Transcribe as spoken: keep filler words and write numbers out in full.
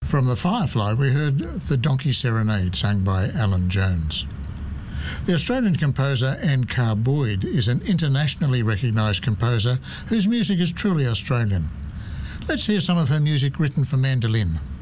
From The Firefly, we heard The Donkey Serenade, sung by Alan Jones. The Australian composer Anne Carr-Boyd is an internationally recognised composer whose music is truly Australian. Let's hear some of her music written for mandolin.